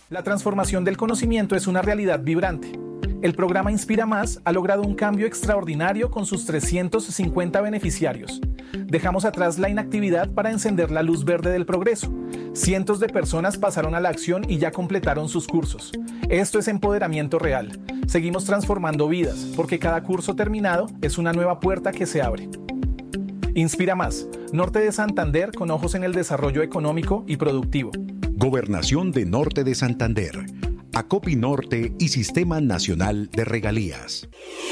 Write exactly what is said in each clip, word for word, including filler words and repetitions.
La transformación del conocimiento es una realidad vibrante. El programa Inspira Más ha logrado un cambio extraordinario con sus trescientos cincuenta beneficiarios. Dejamos atrás la inactividad para encender la luz verde del progreso. Cientos de personas pasaron a la acción y ya completaron sus cursos. Esto es empoderamiento real. Seguimos transformando vidas, porque cada curso terminado es una nueva puerta que se abre. Inspira Más, Norte de Santander con ojos en el desarrollo económico y productivo. Gobernación de Norte de Santander, Acopi Norte y Sistema Nacional de Regalías.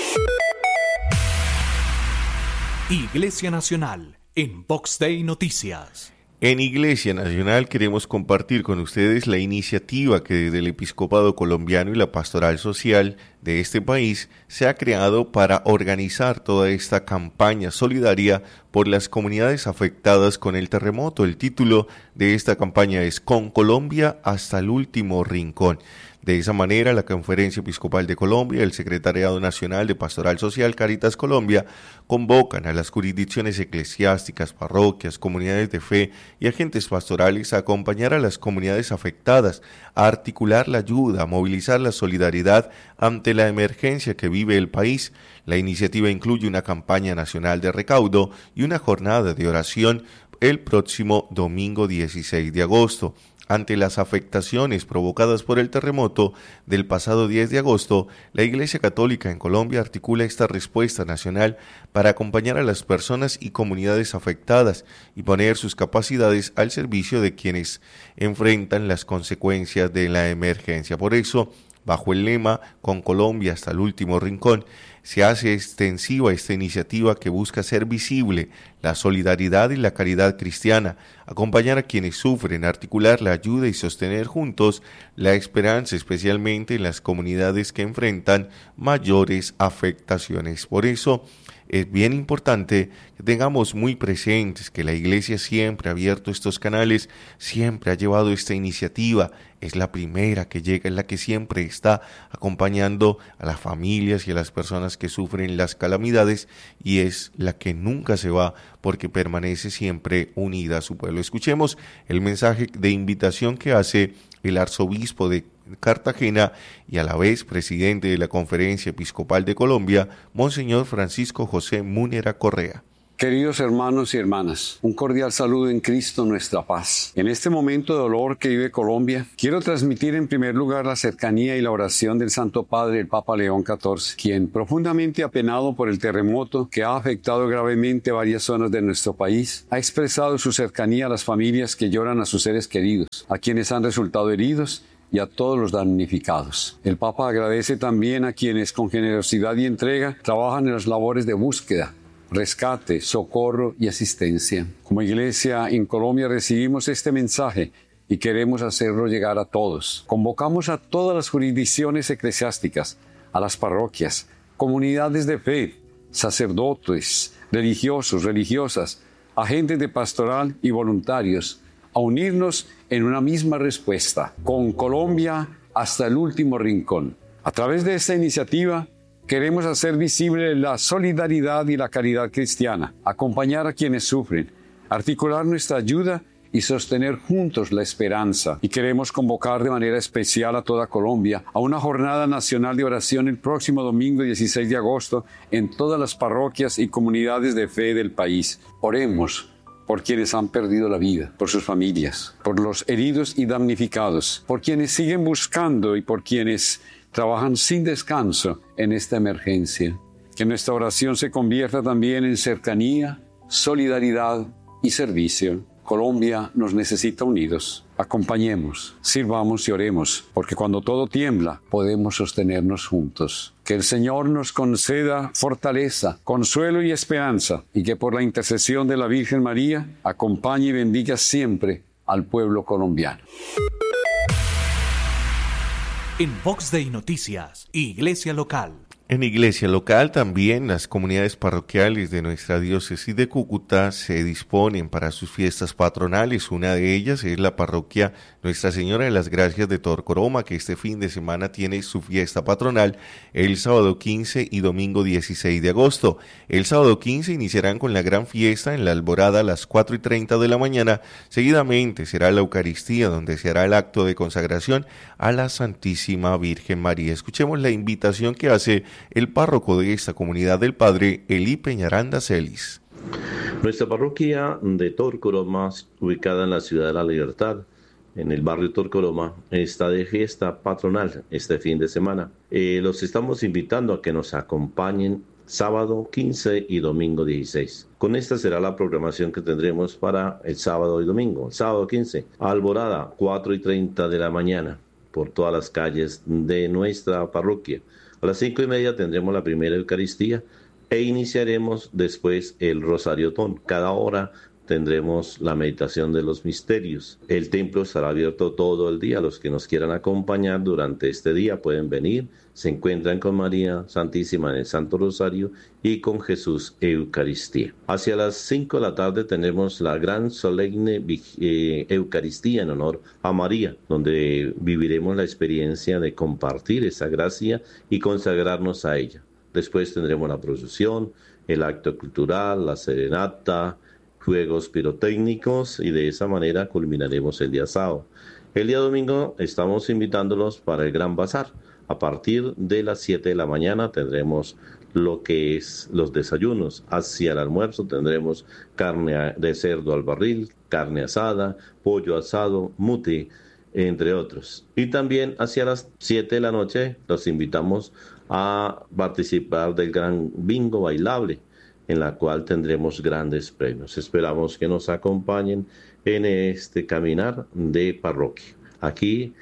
Iglesia Nacional, en Vox Day Noticias. En Iglesia Nacional queremos compartir con ustedes la iniciativa que desde el Episcopado Colombiano y la Pastoral Social de este país se ha creado para organizar toda esta campaña solidaria por las comunidades afectadas con el terremoto. El título de esta campaña es Con Colombia hasta el último rincón. De esa manera, la Conferencia Episcopal de Colombia y el Secretariado Nacional de Pastoral Social Cáritas Colombia convocan a las jurisdicciones eclesiásticas, parroquias, comunidades de fe y agentes pastorales a acompañar a las comunidades afectadas, a articular la ayuda, a movilizar la solidaridad ante la emergencia que vive el país. La iniciativa incluye una campaña nacional de recaudo y una jornada de oración el próximo domingo dieciséis de agosto. Ante las afectaciones provocadas por el terremoto del pasado diez de agosto, la Iglesia Católica en Colombia articula esta respuesta nacional para acompañar a las personas y comunidades afectadas y poner sus capacidades al servicio de quienes enfrentan las consecuencias de la emergencia. Por eso, bajo el lema Con Colombia hasta el último rincón, se hace extensiva esta iniciativa que busca hacer visible la solidaridad y la caridad cristiana, acompañar a quienes sufren, articular la ayuda y sostener juntos la esperanza, especialmente en las comunidades que enfrentan mayores afectaciones. Por eso, es bien importante que tengamos muy presentes que la Iglesia siempre ha abierto estos canales, siempre ha llevado esta iniciativa, es la primera que llega, es la que siempre está acompañando a las familias y a las personas que sufren las calamidades y es la que nunca se va porque permanece siempre unida a su pueblo. Escuchemos el mensaje de invitación que hace el arzobispo de Cartagena y a la vez presidente de la Conferencia Episcopal de Colombia, Monseñor Francisco José Múnera Correa. Queridos hermanos y hermanas, un cordial saludo en Cristo nuestra paz. En este momento de dolor que vive Colombia, quiero transmitir en primer lugar la cercanía y la oración del Santo Padre, el Papa León catorce, quien, profundamente apenado por el terremoto que ha afectado gravemente varias zonas de nuestro país, ha expresado su cercanía a las familias que lloran a sus seres queridos, a quienes han resultado heridos y a todos los damnificados. El Papa agradece también a quienes con generosidad y entrega trabajan en las labores de búsqueda, rescate, socorro y asistencia. Como Iglesia en Colombia recibimos este mensaje y queremos hacerlo llegar a todos. Convocamos a todas las jurisdicciones eclesiásticas, a las parroquias, comunidades de fe, sacerdotes, religiosos, religiosas, agentes de pastoral y voluntarios, a unirnos en una misma respuesta, con Colombia hasta el último rincón. A través de esta iniciativa, queremos hacer visible la solidaridad y la caridad cristiana, acompañar a quienes sufren, articular nuestra ayuda y sostener juntos la esperanza. Y queremos convocar de manera especial a toda Colombia a una jornada nacional de oración el próximo domingo dieciséis de agosto en todas las parroquias y comunidades de fe del país. Oremos por quienes han perdido la vida, por sus familias, por los heridos y damnificados, por quienes siguen buscando y por quienes trabajan sin descanso en esta emergencia. Que nuestra oración se convierta también en cercanía, solidaridad y servicio. Colombia nos necesita unidos. Acompañemos, sirvamos y oremos, porque cuando todo tiembla, podemos sostenernos juntos. Que el Señor nos conceda fortaleza, consuelo y esperanza, y que por la intercesión de la Virgen María, acompañe y bendiga siempre al pueblo colombiano. En Vox Day Noticias, Iglesia Local. En iglesia local también las comunidades parroquiales de nuestra diócesis de Cúcuta se disponen para sus fiestas patronales. Una de ellas es la parroquia Nuestra Señora de las Gracias de Torcoroma, que este fin de semana tiene su fiesta patronal el sábado quince y domingo dieciséis de agosto. El sábado quince iniciarán con la gran fiesta en la Alborada a las cuatro y treinta de la mañana. Seguidamente será la Eucaristía, donde se hará el acto de consagración a la Santísima Virgen María. Escuchemos la invitación que hace el párroco de esta comunidad, del padre Elí Peñaranda Celis. Nuestra parroquia de Torcoroma, ubicada en la ciudad de La Libertad, en el barrio Torcoroma, está de fiesta patronal este fin de semana. Eh, los estamos invitando a que nos acompañen sábado quince y domingo dieciséis. Con esta será la programación que tendremos para el sábado y domingo. El sábado quince, Alborada, cuatro y treinta de la mañana, por todas las calles de nuestra parroquia. A las cinco y media tendremos la primera Eucaristía e iniciaremos después el Rosariotón. Cada hora tendremos la meditación de los misterios. El templo estará abierto todo el día. Los que nos quieran acompañar durante este día pueden venir. Se encuentran con María Santísima en el Santo Rosario y con Jesús Eucaristía. Hacia las cinco de la tarde tenemos la gran solemne eh, Eucaristía en honor a María, donde viviremos la experiencia de compartir esa gracia y consagrarnos a ella. Después tendremos la procesión, el acto cultural, la serenata, juegos pirotécnicos, y de esa manera culminaremos el día sábado. El día domingo estamos invitándolos para el Gran Bazar. A partir de las siete de la mañana tendremos lo que es los desayunos. Hacia el almuerzo tendremos carne de cerdo al barril, carne asada, pollo asado, mute, entre otros. Y también hacia las siete de la noche los invitamos a participar del gran bingo bailable, en la cual tendremos grandes premios. Esperamos que nos acompañen en este caminar de parroquia. Aquí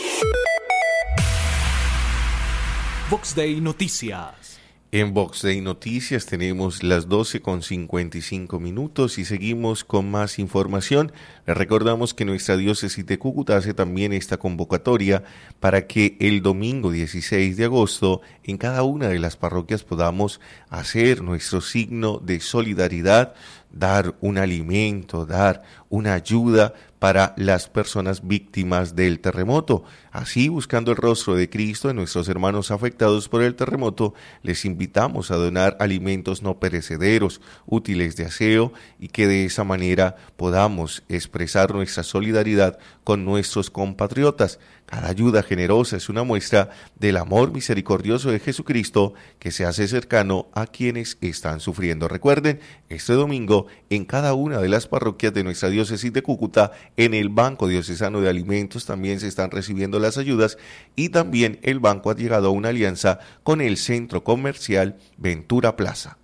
Vox Day Noticias. En Vox Day Noticias tenemos las doce con cincuenta y cinco minutos y seguimos con más información. Les recordamos que nuestra diócesis de Cúcuta hace también esta convocatoria para que el domingo dieciséis de agosto en cada una de las parroquias podamos hacer nuestro signo de solidaridad, dar un alimento, dar una ayuda para las personas víctimas del terremoto. Así, buscando el rostro de Cristo en nuestros hermanos afectados por el terremoto, les invitamos a donar alimentos no perecederos, útiles de aseo, y que de esa manera podamos expresar nuestra solidaridad con nuestros compatriotas. Cada ayuda generosa es una muestra del amor misericordioso de Jesucristo, que se hace cercano a quienes están sufriendo. Recuerden, este domingo en cada una de las parroquias de nuestra diócesis de Cúcuta, en el Banco Diocesano de Alimentos también se están recibiendo las ayudas, y también el banco ha llegado a una alianza con el centro comercial Ventura Plaza.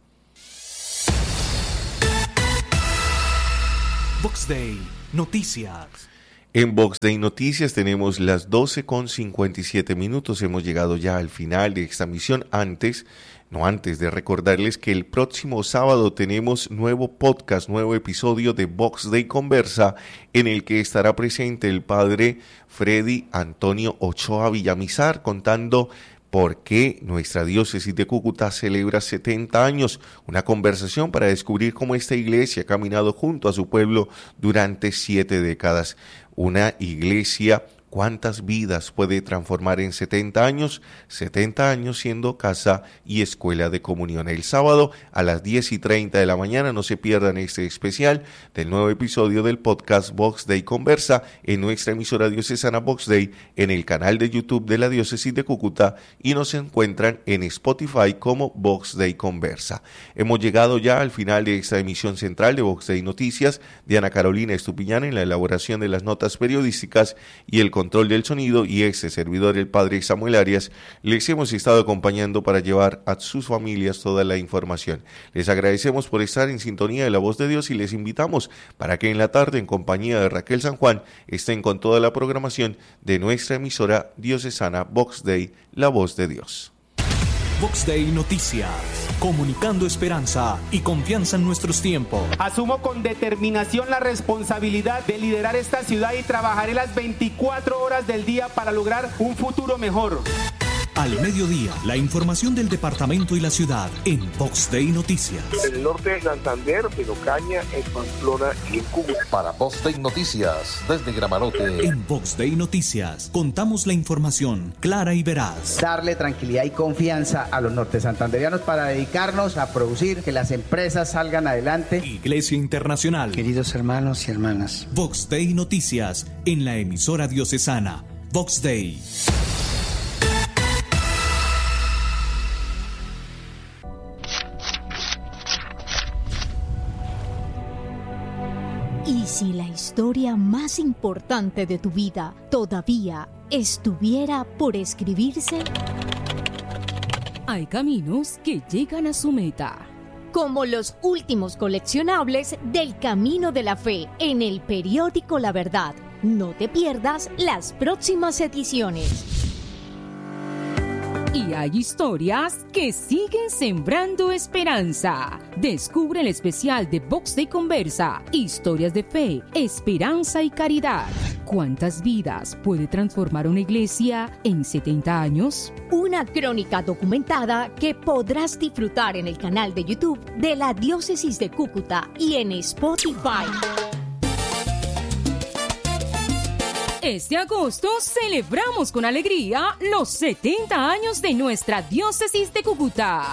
Vox Day Noticias. En Vox Day Noticias tenemos las doce con cincuenta y siete minutos. Hemos llegado ya al final de esta misión. Antes, no antes de recordarles que el próximo sábado tenemos nuevo podcast, nuevo episodio de Vox Day Conversa, en el que estará presente el padre Freddy Antonio Ochoa Villamizar, contando por qué nuestra diócesis de Cúcuta celebra setenta años, una conversación para descubrir cómo esta iglesia ha caminado junto a su pueblo durante siete décadas. Una iglesia, ¿cuántas vidas puede transformar en setenta años? setenta años siendo casa y escuela de comunión. El sábado a las diez y treinta de la mañana no se pierdan este especial del nuevo episodio del podcast Vox Day Conversa en nuestra emisora diocesana Vox Day, en el canal de YouTube de la diócesis de Cúcuta, y nos encuentran en Spotify como Vox Day Conversa. Hemos llegado ya al final de esta emisión central de Vox Day Noticias. Diana Carolina Estupiñán en la elaboración de las notas periodísticas y el control del sonido, y este servidor, el padre Samuel Arias, les hemos estado acompañando para llevar a sus familias toda la información. Les agradecemos por estar en sintonía de la Voz de Dios y les invitamos para que en la tarde, en compañía de Raquel San Juan, estén con toda la programación de nuestra emisora diocesana Vox Day, la Voz de Dios. Vox Day Noticias, comunicando esperanza y confianza en nuestros tiempos. Asumo con determinación la responsabilidad de liderar esta ciudad y trabajaré las veinticuatro horas del día para lograr un futuro mejor. Al mediodía, la información del departamento y la ciudad en Vox Day Noticias. En el norte de Santander, en Ocaña, en Pamplona y en Cúcuta. Para Vox Day Noticias, desde Gramarote. En Vox Day Noticias, contamos la información clara y veraz. Darle tranquilidad y confianza a los norte santanderianos para dedicarnos a producir, que las empresas salgan adelante. Iglesia Internacional. Queridos hermanos y hermanas. Vox Day Noticias, en la emisora diocesana. Vox Day. ¿Y si la historia más importante de tu vida todavía estuviera por escribirse? Hay caminos que llegan a su meta. Como los últimos coleccionables del Camino de la Fe en el periódico La Verdad. No te pierdas las próximas ediciones. Y hay historias que siguen sembrando esperanza. Descubre el especial de Vox Day Conversa, historias de fe, esperanza y caridad. ¿Cuántas vidas puede transformar una iglesia en setenta años? Una crónica documentada que podrás disfrutar en el canal de YouTube de la Diócesis de Cúcuta y en Spotify. Este agosto celebramos con alegría los setenta años de nuestra Diócesis de Cúcuta.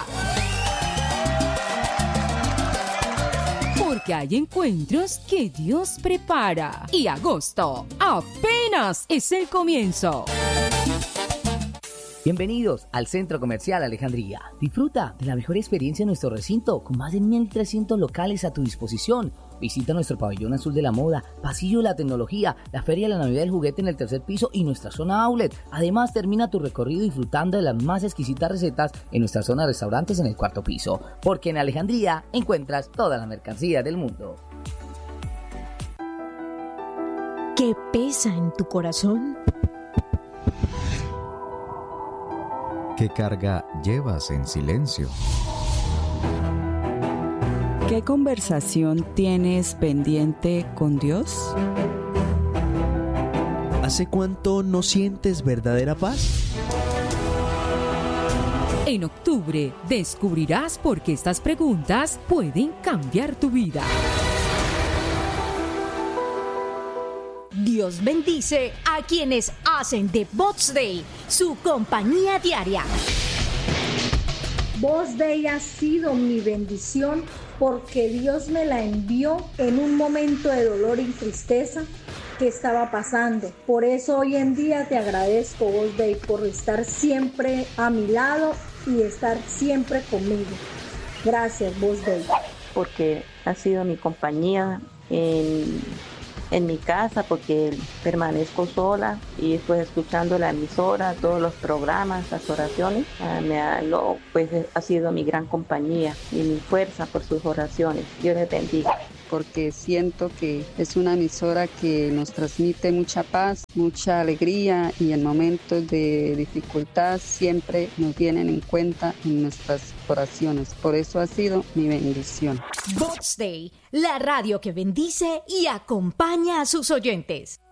Porque hay encuentros que Dios prepara. Y agosto apenas es el comienzo. Bienvenidos al Centro Comercial Alejandría. Disfruta de la mejor experiencia en nuestro recinto con más de mil trescientos locales a tu disposición. Visita nuestro pabellón azul de la moda, pasillo de la tecnología, la feria de la Navidad del juguete en el tercer piso y nuestra zona outlet. Además, termina tu recorrido disfrutando de las más exquisitas recetas en nuestra zona de restaurantes en el cuarto piso. Porque en Alejandría encuentras toda la mercancía del mundo. ¿Qué pesa en tu corazón? ¿Qué carga llevas en silencio? ¿Qué conversación tienes pendiente con Dios? ¿Hace cuánto no sientes verdadera paz? En octubre descubrirás por qué estas preguntas pueden cambiar tu vida. Dios bendice a quienes hacen de Vox Day su compañía diaria. Vox Day ha sido mi bendición porque Dios me la envió en un momento de dolor y tristeza que estaba pasando. Por eso hoy en día te agradezco, Vox Day, por estar siempre a mi lado y estar siempre conmigo. Gracias, Vox Day. Porque ha sido mi compañía en, en mi casa, porque permanezco sola y pues escuchando la emisora, todos los programas, las oraciones, uh, me ha, lo, pues ha sido mi gran compañía y mi fuerza por sus oraciones. Dios les bendiga. Porque siento que es una emisora que nos transmite mucha paz, mucha alegría y en momentos de dificultad siempre nos tienen en cuenta en nuestras oraciones. Por eso ha sido mi bendición. Vox Day, la radio que bendice y acompaña a sus oyentes.